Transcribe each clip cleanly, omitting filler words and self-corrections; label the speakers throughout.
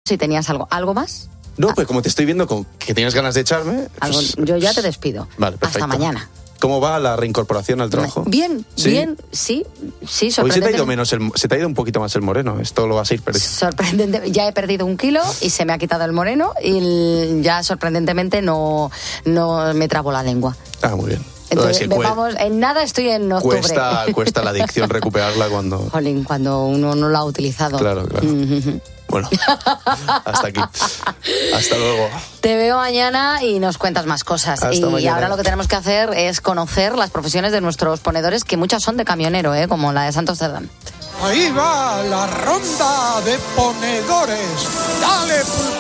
Speaker 1: si tenías algo más.
Speaker 2: No, pues como te estoy viendo que tienes ganas de echarme... Pues,
Speaker 1: yo ya te despido.
Speaker 2: Vale, perfecto.
Speaker 1: Hasta mañana.
Speaker 2: ¿Cómo va la reincorporación al trabajo?
Speaker 1: Bien,
Speaker 2: ¿Sí?
Speaker 1: bien, sí, sorprendente.
Speaker 2: Hoy se te ha ido un poquito más el moreno, esto lo vas a ir perdiendo.
Speaker 1: Sorprendente, ya he perdido 1 kilo y se me ha quitado el moreno y ya sorprendentemente no me trabo la lengua.
Speaker 2: Ah, muy bien.
Speaker 1: Entonces, vamos, en nada estoy en octubre.
Speaker 2: Cuesta la adicción recuperarla cuando...
Speaker 1: Jolín, cuando uno no lo ha utilizado.
Speaker 2: Claro. Bueno, hasta aquí. Hasta luego.
Speaker 1: Te veo mañana y nos cuentas más cosas.
Speaker 2: Hasta
Speaker 1: y
Speaker 2: mañana.
Speaker 1: Ahora lo que tenemos que hacer es conocer las profesiones de nuestros ponedores, que muchas son de camionero, como la de Santos Cerdán.
Speaker 3: Ahí va la ronda de ponedores. ¡Dale,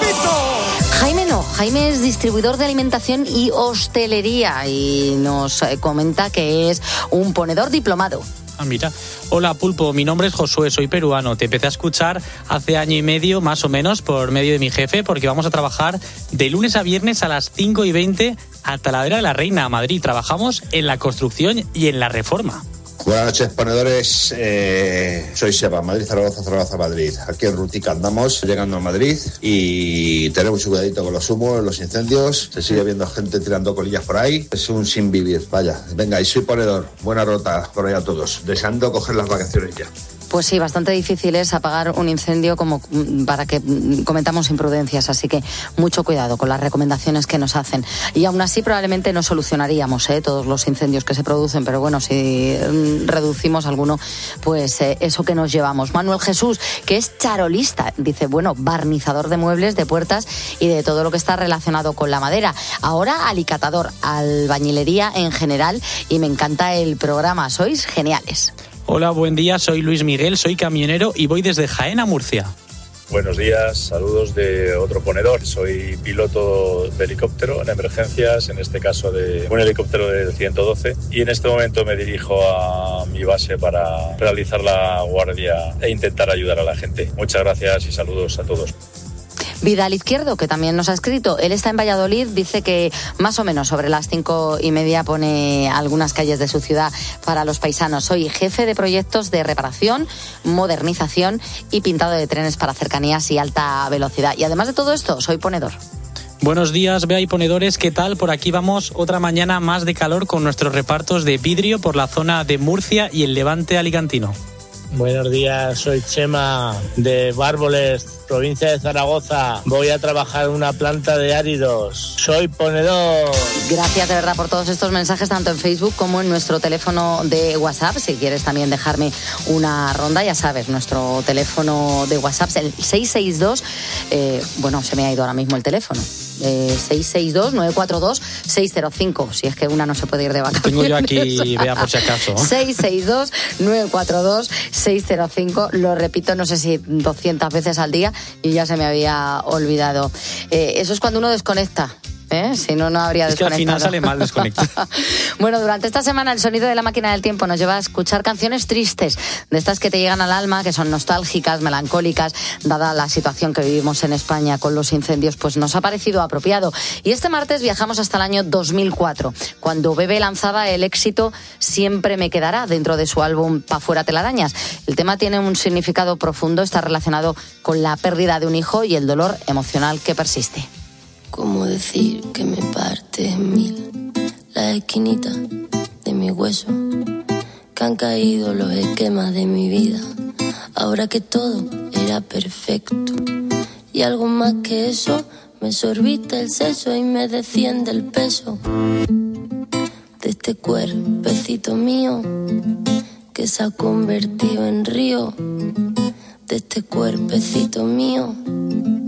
Speaker 3: pulpito!
Speaker 1: Jaime es distribuidor de alimentación y hostelería y nos comenta que es un ponedor diplomado.
Speaker 4: Ah, mira. Hola, Pulpo, mi nombre es Josué, soy peruano. Te empecé a escuchar hace 1 año y medio, más o menos, por medio de mi jefe, porque vamos a trabajar de lunes a viernes a las 5:20 a Talavera de la Reina, a Madrid. Trabajamos en la construcción y en la reforma.
Speaker 5: Buenas noches, ponedores. Soy Seba, Madrid, Zaragoza, Madrid. Aquí en Rutica andamos, llegando a Madrid y tenemos mucho cuidadito con los humos, los incendios. Se sigue viendo gente tirando colillas por ahí. Es un sin vivir, vaya. Venga, y soy ponedor. Buena rota por ahí a todos. Deseando coger las vacaciones ya.
Speaker 1: Pues sí, bastante difícil es apagar un incendio como para que cometamos imprudencias, así que mucho cuidado con las recomendaciones que nos hacen. Y aún así probablemente no solucionaríamos todos los incendios que se producen, pero bueno, si reducimos alguno, pues eso que nos llevamos. Manuel Jesús, que es charolista, dice, bueno, barnizador de muebles, de puertas y de todo lo que está relacionado con la madera. Ahora alicatador, albañilería en general, y me encanta el programa, sois geniales.
Speaker 4: Hola, buen día, soy Luis Miguel, soy camionero y voy desde Jaén a Murcia.
Speaker 6: Buenos días, saludos de otro ponedor. Soy piloto de helicóptero en emergencias, en este caso de un helicóptero del 112, y en este momento me dirijo a mi base para realizar la guardia e intentar ayudar a la gente. Muchas gracias y saludos a todos.
Speaker 1: Vidal Izquierdo, que también nos ha escrito, él está en Valladolid, dice que más o menos sobre las 5:30 pone algunas calles de su ciudad para los paisanos. Soy jefe de proyectos de reparación, modernización y pintado de trenes para cercanías y alta velocidad. Y además de todo esto, soy ponedor.
Speaker 4: Buenos días, Bea y ponedores, ¿qué tal? Por aquí vamos otra mañana más de calor con nuestros repartos de vidrio por la zona de Murcia y el Levante alicantino.
Speaker 7: Buenos días, soy Chema de Bárboles, provincia de Zaragoza. Voy a trabajar en una planta de áridos. Soy ponedor.
Speaker 1: Gracias de verdad por todos estos mensajes, tanto en Facebook como en nuestro teléfono de WhatsApp. Si quieres también dejarme una ronda, ya sabes, nuestro teléfono de WhatsApp es el 662. Se me ha ido ahora mismo el teléfono. 662-942-605. Si es que una no se puede ir de vacaciones.
Speaker 4: Tengo yo aquí, vea por si acaso.
Speaker 1: 662-942-605. Lo repito, no sé si 200 veces al día y ya se me había olvidado. Eso es cuando uno desconecta. Si no, no habría desconectado.
Speaker 4: Es que al final sale mal desconectar.
Speaker 1: Bueno, durante esta semana el sonido de la máquina del tiempo nos lleva a escuchar canciones tristes, de estas que te llegan al alma, que son nostálgicas, melancólicas. Dada la situación que vivimos en España con los incendios, pues nos ha parecido apropiado. Y este martes viajamos hasta el año 2004, cuando Bebe lanzaba el éxito Siempre me quedará, dentro de su álbum Pa' fuera telarañas. El tema tiene un significado profundo, está relacionado con la pérdida de un hijo y el dolor emocional que persiste.
Speaker 8: ¿Cómo decir que me parte en mil la esquinita de mi hueso? Que han caído los esquemas de mi vida, ahora que todo era perfecto. Y algo más que eso, me sorbita el seso y me desciende el peso de este cuerpecito mío que se ha convertido en río, de este cuerpecito mío